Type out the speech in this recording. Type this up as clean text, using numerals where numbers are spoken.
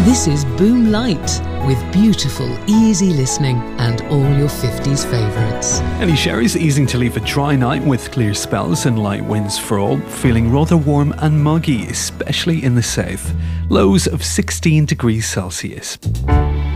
This is Boom Light, with beautiful, easy listening and all your 50s favourites. Ellie Sherry's easing to leave a dry night with clear spells and light winds for all, feeling rather warm and muggy, especially in the south. Lows of 16 degrees Celsius.